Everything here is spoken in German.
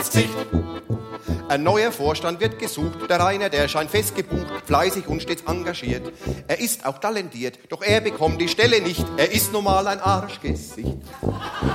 Ein neuer Vorstand wird gesucht, der Rainer, der scheint fest gebucht, fleißig und stets engagiert. Er ist auch talentiert, doch er bekommt die Stelle nicht, er ist normal ein Arschgesicht.